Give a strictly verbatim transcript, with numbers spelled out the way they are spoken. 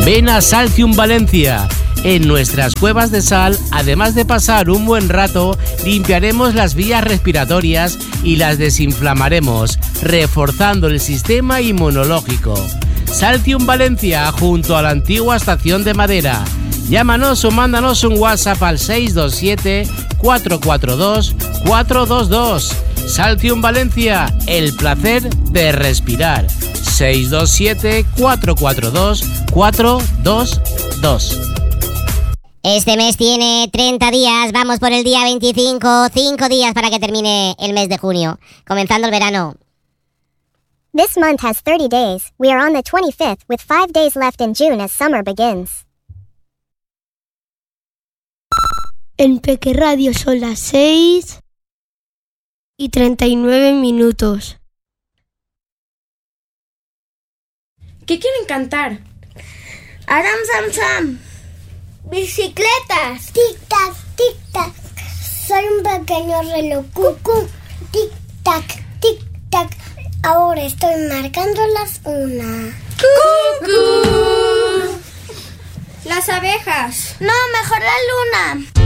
Ven a Saltium Valencia. En nuestras cuevas de sal, además de pasar un buen rato, limpiaremos las vías respiratorias y las desinflamaremos, reforzando el sistema inmunológico. Saltium Valencia, junto a la antigua estación de Madera. Llámanos o mándanos un WhatsApp al seis dos siete, cuatro cuatro dos, cuatro dos dos. Saltium Valencia, el placer de respirar. seis dos siete, cuatro cuatro dos, cuatro dos dos. Este mes tiene treinta días, vamos por el día veinticinco, cinco días para que termine el mes de junio, comenzando el verano. This month has thirty days. We are on the twenty-fifth with five days left in June as summer begins. En Peque Radio son las seis y treinta y nueve minutos. ¿Qué quieren cantar? Aram Sam Sam. Bicicletas. Tic tac, tic tac. Soy un pequeño reloj. Cucú. Tic tac, tic tac. Ahora estoy marcando las una. ¡Cucú! Las abejas. No, mejor la luna.